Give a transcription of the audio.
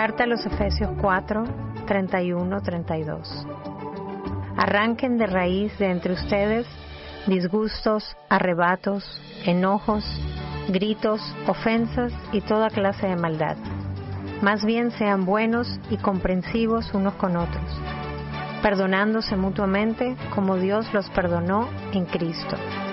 Carta a los Efesios 4, 31, 32. Arranquen de raíz de entre ustedes disgustos, arrebatos, enojos, gritos, ofensas y toda clase de maldad. Más bien sean buenos y comprensivos unos con otros, perdonándose mutuamente como Dios los perdonó en Cristo.